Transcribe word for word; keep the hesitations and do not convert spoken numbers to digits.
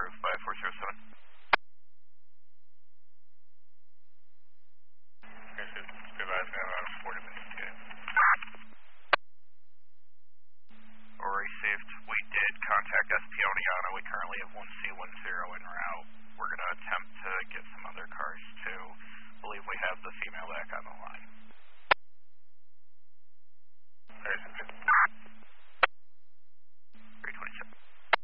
approved by four zero seven. Okay, so advise me about forty minutes, yeah. Or received. We did contact S P Oneonta. We currently have one C one zero en route. We're going to attempt to get some other cars too. I believe we have the female back on the line.